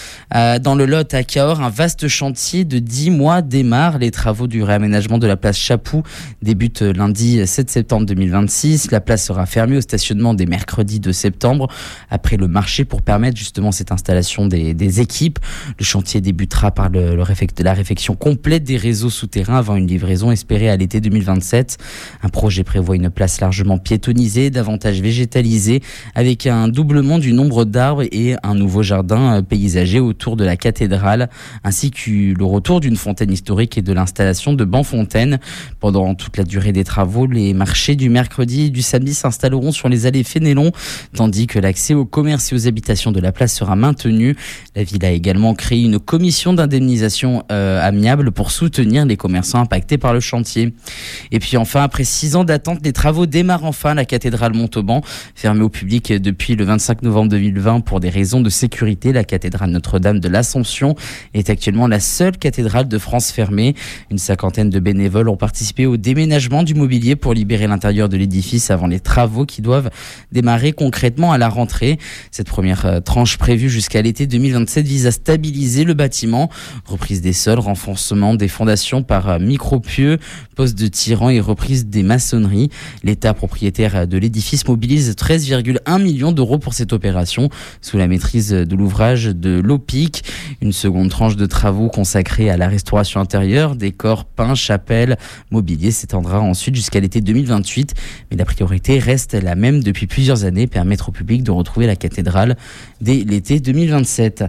Dans le Lot, à Cahors, un vaste chantier de 10 mois démarre. Les travaux du réaménagement de la place Chapoux débutent lundi 7 septembre 2026. La place sera fermée au stationnement dès mercredi 2 septembre après le marché pour permettre justement cette installation des équipes. Le chantier débutera par la réfection complète des réseaux souterrains avant une livraison espérée à l'été 2027. Un projet prévoit une place largement piétonnisée, davantage végétalisée, avec un doublement du nombre d'arbres et un nouveau jardin paysager autour de la cathédrale, ainsi que le retour d'une fontaine historique et de l'installation de bancs fontaines. Pendant toute la durée des travaux, les marchés du mercredi et du samedi s'installeront sur les allées Fénélon, tandis que l'accès aux commerces et aux habitations de la place sera maintenu. La ville a également créé une commission d'indemnisation amiable pour soutenir les commerçants impactés par le chantier. Et puis enfin, après 6 ans d'attente, les travaux démarrent enfin. La cathédrale Montauban, fermée au public depuis le 25 novembre 2020 pour des raisons de sécurité. La cathédrale Notre-Dame de l'Assomption est actuellement la seule cathédrale de France fermée. Une 50aine de bénévoles ont participé au déménagement du mobilier pour libérer l'intérieur de l'édifice avant les travaux qui doivent démarrer concrètement à la rentrée. Cette première tranche prévue jusqu'à l'été 2027 vise à stabiliser le bâtiment. Reprise des sols, renforcement des fondations par micro-pieux, poste de tirant et reprise des maçonneries. L'État propriétaire de l'édifice mobilise 13,1 millions d'euros pour cette opération sous la maîtrise de l'ouvrage de l'OPIC. Une seconde tranche de travaux consacrée à la restauration intérieure, décors, peints, chapelles, mobilier s'étendra ensuite jusqu'à l'été 2028. Mais la priorité reste la même depuis plusieurs années, permettre au public de retrouver la cathédrale dès l'été 2027.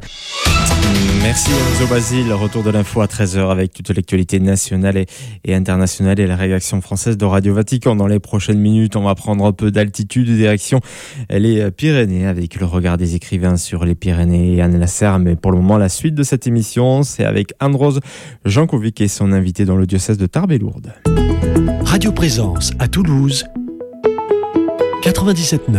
Merci Enzo Basile. Retour de l'info à 13h avec toute l'actualité nationale et internationale et la réaction française de Radio Vatican. Dans les prochaines minutes, on va prendre un peu d'altitude direction les Pyrénées avec le regard des écrivains sur les Pyrénées et Anne Lasserre. Mais pour le moment, la suite de cette émission, c'est avec Anne-Rose Jankovic et son invité dans le diocèse de Tarbes et Lourdes. Radio Présence à Toulouse, 97.9.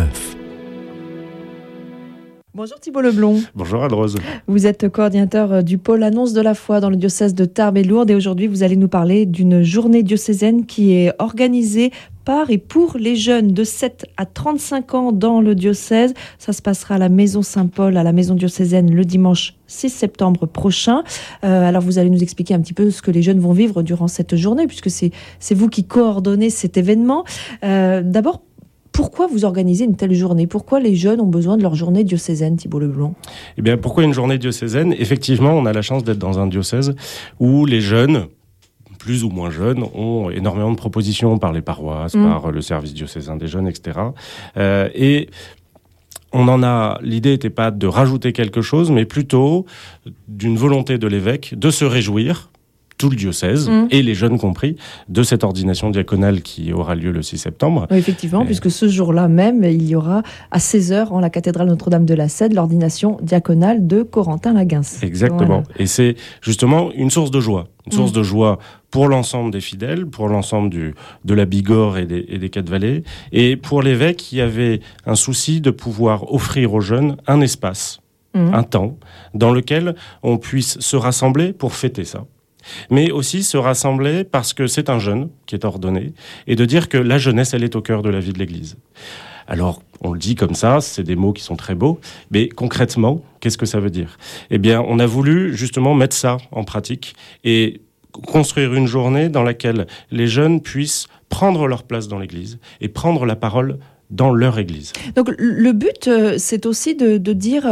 Bonjour Thibault Leblond. Bonjour Anne-Rose. Vous êtes coordinateur du pôle Annonce de la foi dans le diocèse de Tarbes et Lourdes et aujourd'hui vous allez nous parler d'une journée diocésaine qui est organisée par et pour les jeunes de 7 à 35 ans dans le diocèse. Ça se passera à la Maison Saint-Paul, à la Maison diocésaine le dimanche 6 septembre prochain. Alors vous allez nous expliquer un petit peu ce que les jeunes vont vivre durant cette journée puisque c'est vous qui coordonnez cet événement. D'abord, pourquoi vous organisez une telle journée ? Pourquoi les jeunes ont besoin de leur journée diocésaine, Thibault Leblond ? Eh bien, pourquoi une journée diocésaine ? Effectivement, on a la chance d'être dans un diocèse où les jeunes, plus ou moins jeunes, ont énormément de propositions par les paroisses, par le service diocésain des jeunes, etc. Et on en a... L'idée n'était pas de rajouter quelque chose, mais plutôt d'une volonté de l'évêque de se réjouir tout le diocèse, et les jeunes compris, de cette ordination diaconale qui aura lieu le 6 septembre. Oui, effectivement, puisque ce jour-là même, il y aura à 16h en la cathédrale Notre-Dame de la Cède l'ordination diaconale de Corentin Laguens. Exactement. Voilà. Et c'est justement une source de joie. Une source de joie pour l'ensemble des fidèles, pour l'ensemble de la Bigorre et des Quatre-Vallées, et pour l'évêque qui avait un souci de pouvoir offrir aux jeunes un espace, un temps, dans lequel on puisse se rassembler pour fêter ça. Mais aussi se rassembler parce que c'est un jeune qui est ordonné, et de dire que la jeunesse, elle est au cœur de la vie de l'Église. Alors, on le dit comme ça, c'est des mots qui sont très beaux, mais concrètement, qu'est-ce que ça veut dire ? Eh bien, on a voulu justement mettre ça en pratique et construire une journée dans laquelle les jeunes puissent prendre leur place dans l'Église et prendre la parole dans leur église. Donc le but, c'est aussi de dire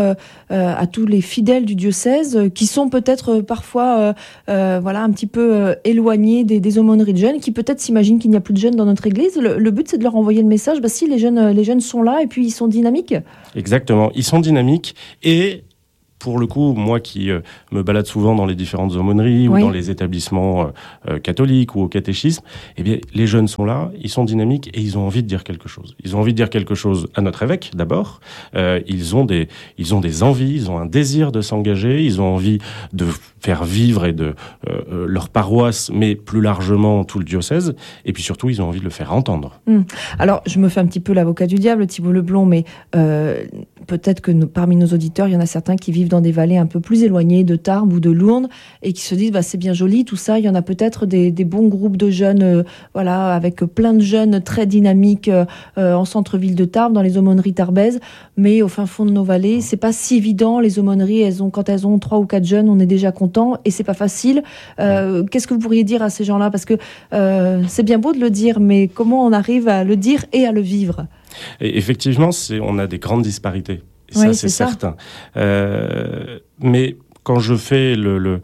à tous les fidèles du diocèse qui sont peut-être parfois un petit peu éloignés des aumôneries de jeunes, qui peut-être s'imaginent qu'il n'y a plus de jeunes dans notre église. Le but, c'est de leur envoyer le message, si les jeunes sont là et puis ils sont dynamiques. Exactement, ils sont dynamiques et... Pour le coup, moi qui me balade souvent dans les différentes aumôneries ou dans les établissements catholiques ou au catéchisme, eh bien, les jeunes sont là, ils sont dynamiques et ils ont envie de dire quelque chose. Ils ont envie de dire quelque chose à notre évêque, d'abord. Ils ont des envies, ils ont un désir de s'engager, ils ont envie de faire vivre et de leur paroisse, mais plus largement tout le diocèse. Et puis surtout, ils ont envie de le faire entendre. Alors, je me fais un petit peu l'avocat du diable, Thibault Leblond, mais peut-être que parmi nos auditeurs, il y en a certains qui vivent dans des vallées un peu plus éloignées de Tarbes ou de Lourdes et qui se disent c'est bien joli tout ça, il y en a peut-être des bons groupes de jeunes avec plein de jeunes très dynamiques en centre-ville de Tarbes, dans les aumôneries tarbaises, mais au fin fond de nos vallées, c'est pas si évident. Les aumôneries, quand elles ont 3 ou 4 jeunes, on est déjà content et c'est pas facile. Qu'est-ce que vous pourriez dire à ces gens-là ? Parce que c'est bien beau de le dire, mais comment on arrive à le dire et à le vivre ? Et effectivement, on a des grandes disparités. Et ça, c'est certain. Mais quand je fais le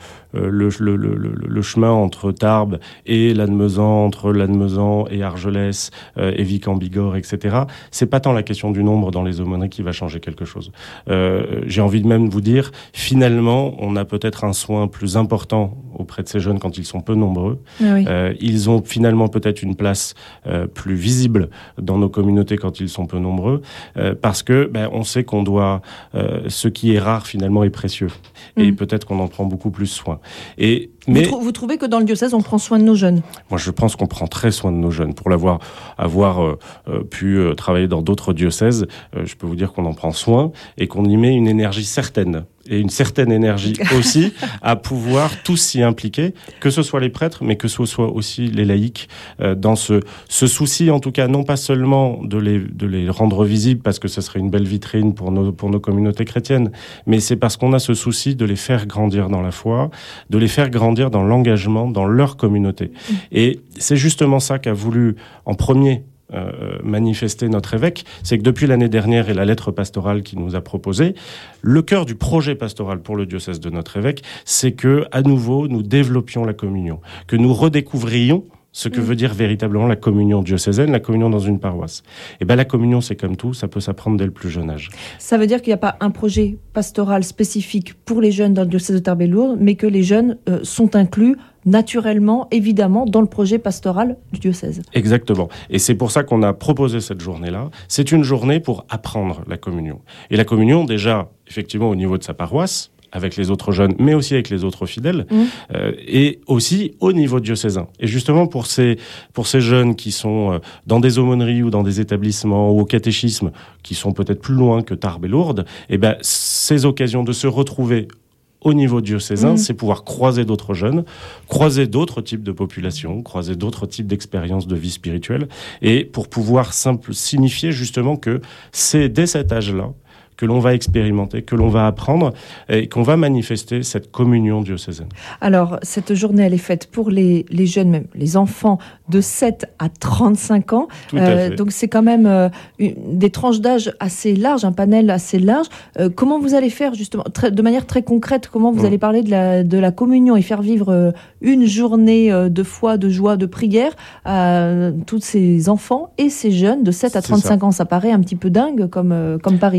chemin entre Tarbes et Lannemezan, entre Lannemezan et Argelès, et Vic en Bigorre, etc., c'est pas tant la question du nombre dans les aumôneries qui va changer quelque chose. J'ai envie de même vous dire, finalement, on a peut-être un soin plus important auprès de ces jeunes quand ils sont peu nombreux. Oui. Ils ont finalement peut-être une place plus visible dans nos communautés quand ils sont peu nombreux, parce que on sait qu'on doit... ce qui est rare, finalement, est précieux. Et peut-être qu'on en prend beaucoup plus soin. Vous trouvez que dans le diocèse, on prend soin de nos jeunes ? Moi, je pense qu'on prend très soin de nos jeunes. Pour avoir pu travailler dans d'autres diocèses, je peux vous dire qu'on en prend soin et qu'on y met une énergie certaine. Et une certaine énergie aussi à pouvoir tous s'y impliquer, que ce soit les prêtres, mais que ce soit aussi les laïcs, dans ce souci, en tout cas, non pas seulement de les rendre visibles, parce que ce serait une belle vitrine pour nos communautés chrétiennes, mais c'est parce qu'on a ce souci de les faire grandir dans la foi, de les faire grandir dans l'engagement, dans leur communauté. Et c'est justement ça qu'a voulu, en premier, manifester notre évêque, c'est que depuis l'année dernière et la lettre pastorale qu'il nous a proposée, le cœur du projet pastoral pour le diocèse de notre évêque, c'est que, à nouveau, nous développions la communion, que nous redécouvrions ce que veut dire véritablement la communion diocésaine, la communion dans une paroisse. Et la communion, c'est comme tout, ça peut s'apprendre dès le plus jeune âge. Ça veut dire qu'il n'y a pas un projet pastoral spécifique pour les jeunes dans le diocèse de Tarbes et Lourdes, mais que les jeunes sont inclus naturellement, évidemment, dans le projet pastoral du diocèse. Exactement. Et c'est pour ça qu'on a proposé cette journée-là. C'est une journée pour apprendre la communion. Et la communion, déjà, effectivement, au niveau de sa paroisse, avec les autres jeunes, mais aussi avec les autres fidèles, et aussi au niveau diocésain. Et justement, pour ces jeunes qui sont dans des aumôneries ou dans des établissements ou au catéchisme, qui sont peut-être plus loin que Tarbes et Lourdes, ces occasions de se retrouver au niveau diocésain, c'est pouvoir croiser d'autres jeunes, croiser d'autres types de populations, croiser d'autres types d'expériences de vie spirituelle, et pour pouvoir signifier justement que c'est dès cet âge-là que l'on va expérimenter, que l'on va apprendre et qu'on va manifester cette communion diocésaine. Alors, cette journée, elle est faite pour les jeunes, même les enfants de 7 à 35 ans. Tout à fait. Donc, c'est quand même des tranches d'âge assez larges, un panel assez large. Comment vous allez faire, justement, de manière très concrète, comment vous allez parler de la communion et faire vivre une journée de foi, de joie, de prière à tous ces enfants et ces jeunes de 7 à 35 ans? Ça paraît un petit peu dingue comme pari. C'est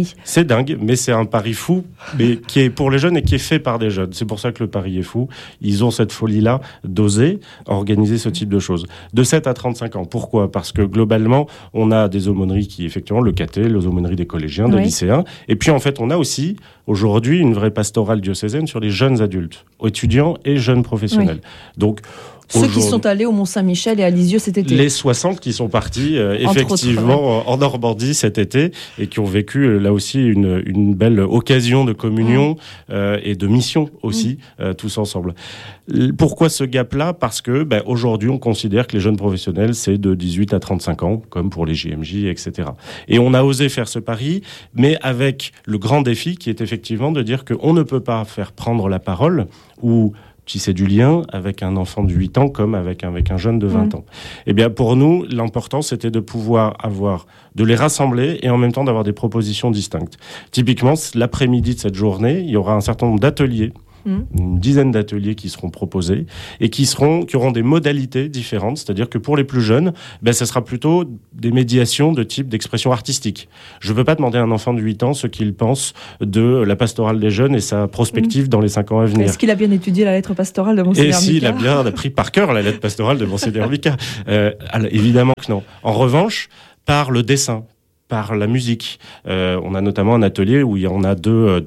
dingue, mais c'est un pari fou, mais qui est pour les jeunes et qui est fait par des jeunes. C'est pour ça que le pari est fou. Ils ont cette folie-là d'oser organiser ce type de choses. De 7 à 35 ans. Pourquoi ? Parce que globalement, on a des aumôneries qui, effectivement, le caté, les aumôneries des collégiens, des lycéens. Et puis, en fait, on a aussi, aujourd'hui, une vraie pastorale diocésaine sur les jeunes adultes, étudiants et jeunes professionnels. Donc, ceux qui sont allés au Mont-Saint-Michel et à Lisieux cet été. Les 60 qui sont partis effectivement en Normandie cet été et qui ont vécu là aussi une belle occasion de communion et de mission aussi, tous ensemble. Pourquoi ce gap-là ? Parce que aujourd'hui, on considère que les jeunes professionnels, c'est de 18 à 35 ans, comme pour les JMJ, etc. Et on a osé faire ce pari, mais avec le grand défi qui est effectivement de dire qu'on ne peut pas faire prendre la parole ou tisser du lien avec un enfant de 8 ans comme avec un jeune de 20 ans. Eh bien, pour nous, l'important, c'était de pouvoir de les rassembler et en même temps d'avoir des propositions distinctes. Typiquement, l'après-midi de cette journée, il y aura un certain nombre d'ateliers, une dizaine d'ateliers qui seront proposés et qui auront des modalités différentes. C'est-à-dire que pour les plus jeunes, ça sera plutôt des médiations de type d'expression artistique. Je ne veux pas demander à un enfant de 8 ans ce qu'il pense de la pastorale des jeunes et sa prospective dans les 5 ans à venir. Est-ce qu'il a bien étudié la lettre pastorale de Monseigneur Mika ? Et s'il a bien appris par cœur la lettre pastorale de Monseigneur Mika. Évidemment que non. En revanche, par le dessin, par la musique. On a notamment un atelier où on a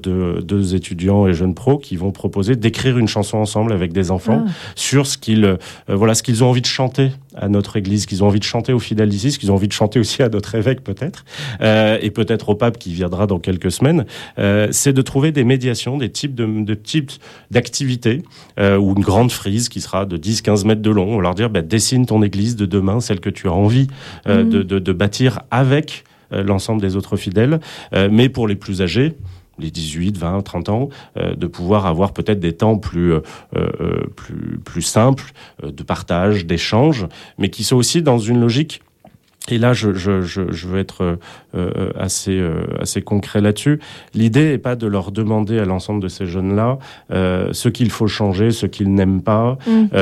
deux étudiants et jeunes pros qui vont proposer d'écrire une chanson ensemble avec des enfants sur ce qu'ils ont envie de chanter à notre église, ce qu'ils ont envie de chanter aux fidèles d'ici, ce qu'ils ont envie de chanter aussi à notre évêque peut-être, et peut-être au pape qui viendra dans quelques semaines. C'est de trouver des médiations, des types d'activités, ou une grande frise qui sera de 10-15 mètres de long. On va leur dire, dessine ton église de demain, celle que tu as envie de bâtir avec l'ensemble des autres fidèles, mais pour les plus âgés, les 18, 20, 30 ans, de pouvoir avoir peut-être des temps plus simples, de partage, d'échange, mais qui sont aussi dans une logique. Et là, je veux être assez concret là-dessus. L'idée n'est pas de leur demander à l'ensemble de ces jeunes-là ce qu'il faut changer, ce qu'ils n'aiment pas,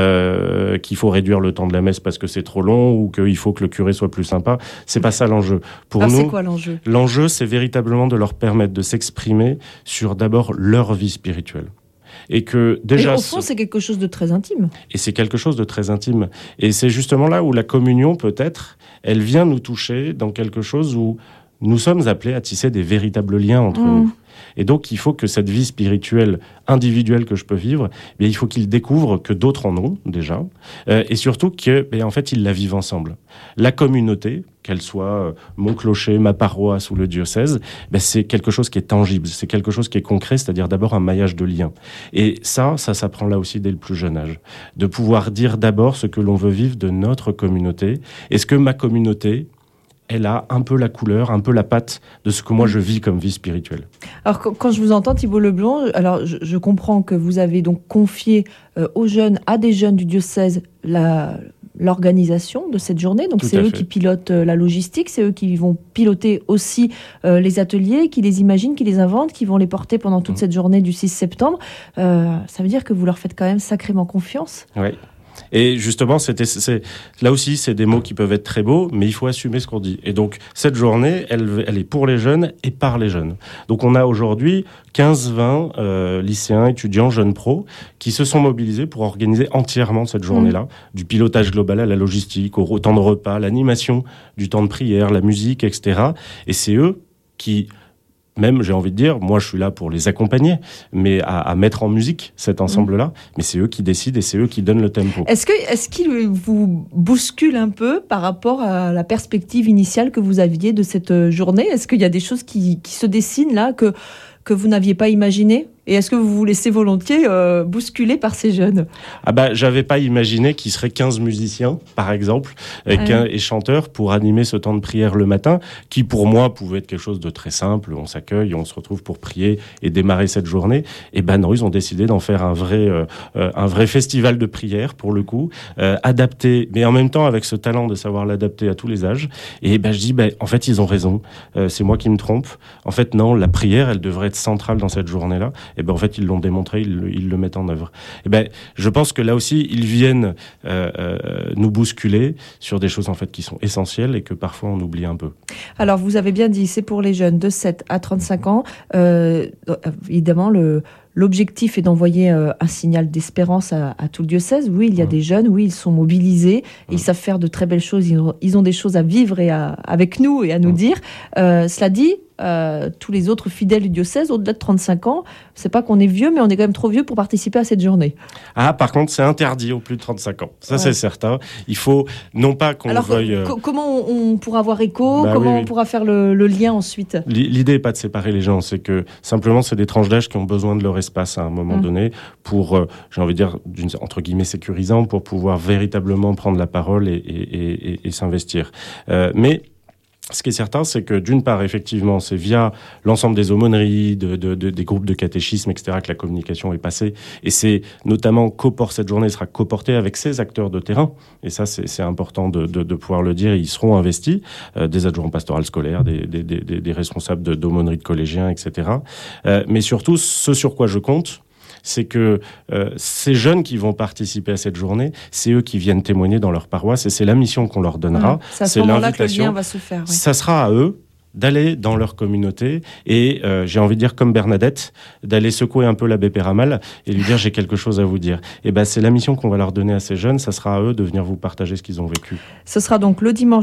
qu'il faut réduire le temps de la messe parce que c'est trop long ou qu'il faut que le curé soit plus sympa. C'est pas ça l'enjeu. Pour nous, c'est quoi l'enjeu ? L'enjeu, c'est véritablement de leur permettre de s'exprimer sur d'abord leur vie spirituelle. Et que déjà, au fond, c'est quelque chose de très intime. Et c'est quelque chose de très intime. Et c'est justement là où la communion, peut-être, elle vient nous toucher dans quelque chose où nous sommes appelés à tisser des véritables liens entre nous. Et donc, il faut que cette vie spirituelle individuelle que je peux vivre, il faut qu'ils découvrent que d'autres en ont déjà, et surtout que, en fait, ils la vivent ensemble. La communauté, qu'elle soit mon clocher, ma paroisse ou le diocèse, c'est quelque chose qui est tangible, c'est quelque chose qui est concret, c'est-à-dire d'abord un maillage de liens. Et ça s'apprend là aussi dès le plus jeune âge. De pouvoir dire d'abord ce que l'on veut vivre de notre communauté. Est-ce que ma communauté, elle a un peu la couleur, un peu la patte de ce que moi je vis comme vie spirituelle. Alors quand je vous entends, Thibault Leblond, alors je comprends que vous avez donc confié à des jeunes du diocèse l'organisation de cette journée. Donc c'est eux qui pilotent la logistique, c'est eux qui vont piloter aussi les ateliers, qui les imaginent, qui les inventent, qui vont les porter pendant toute cette journée du 6 septembre. Ça veut dire que vous leur faites quand même sacrément confiance. Oui. Et justement, là aussi, c'est des mots qui peuvent être très beaux, mais il faut assumer ce qu'on dit. Et donc, cette journée, elle est pour les jeunes et par les jeunes. Donc, on a aujourd'hui 15-20 lycéens, étudiants, jeunes pros qui se sont mobilisés pour organiser entièrement cette journée-là, du pilotage global à la logistique, au temps de repas, l'animation, du temps de prière, la musique, etc. Et c'est eux qui... Même, j'ai envie de dire, moi je suis là pour les accompagner, mais à mettre en musique cet ensemble-là, mais c'est eux qui décident et c'est eux qui donnent le tempo. Est-ce qu'ils vous bousculent un peu par rapport à la perspective initiale que vous aviez de cette journée ? Est-ce qu'il y a des choses qui se dessinent là que vous n'aviez pas imaginées ? Et est-ce que vous vous laissez volontiers bousculer par ces jeunes ? J'avais pas imaginé qu'il serait 15 musiciens, par exemple, et chanteurs pour animer ce temps de prière le matin, qui pour moi pouvait être quelque chose de très simple. On s'accueille, on se retrouve pour prier et démarrer cette journée. Et non, ils ont décidé d'en faire un vrai festival de prière, pour le coup, adapté, mais en même temps avec ce talent de savoir l'adapter à tous les âges. Et je dis, en fait, ils ont raison. C'est moi qui me trompe. En fait, non, la prière, elle devrait être centrale dans cette journée-là. et ben en fait ils l'ont démontré, ils le mettent en œuvre. Et ben je pense que là aussi ils viennent nous bousculer sur des choses en fait qui sont essentielles et que parfois on oublie un peu. Alors vous avez bien dit, c'est pour les jeunes de 7 à 35 ans. Évidemment, l'objectif est d'envoyer un signal d'espérance à tout le diocèse. Oui, il y a des jeunes, oui, ils sont mobilisés, ils savent faire de très belles choses, ils ont des choses à vivre avec nous et à nous dire. Cela dit, tous les autres fidèles du diocèse, au-delà de 35 ans, c'est pas qu'on est vieux, mais on est quand même trop vieux pour participer à cette journée. Ah, par contre, c'est interdit aux plus de 35 ans. Ça, c'est certain. Il faut, non pas qu'on veuille... Comment on pourra avoir écho? Comment on pourra faire le lien ensuite? L'idée n'est pas de séparer les gens, c'est que simplement, c'est des tranches d'âge qui ont besoin de leur espace à un moment donné pour, j'ai envie de dire, entre guillemets, sécurisant, pour pouvoir véritablement prendre la parole et s'investir. Mais ce qui est certain, c'est que d'une part, effectivement, c'est via l'ensemble des aumôneries, des groupes de catéchisme, etc., que la communication est passée. Et c'est notamment cette journée sera coportée avec ces acteurs de terrain. Et ça, c'est important de pouvoir le dire. Ils seront investis, des adjoints pastoraux scolaires, des responsables d'aumôneries de collégiens, etc. Mais surtout, ce sur quoi je compte, c'est que ces jeunes qui vont participer à cette journée, c'est eux qui viennent témoigner dans leur paroisse et c'est la mission qu'on leur donnera. C'est à ce moment-là que le lien va se faire. Oui. Ça sera à eux d'aller dans leur communauté et j'ai envie de dire comme Bernadette, d'aller secouer un peu l'abbé Péramal et lui dire j'ai quelque chose à vous dire. Et ben c'est la mission qu'on va leur donner à ces jeunes, ça sera à eux de venir vous partager ce qu'ils ont vécu. Ce sera donc le dimanche